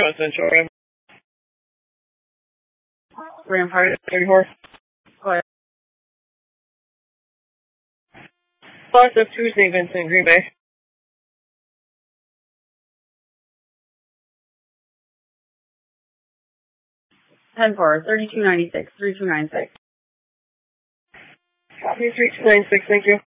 Central Ram. Ram Park 34. Go ahead. Loss of 2 St. Vincent, Green Bay. Ten four 3296 3296. Copy 3296, thank you.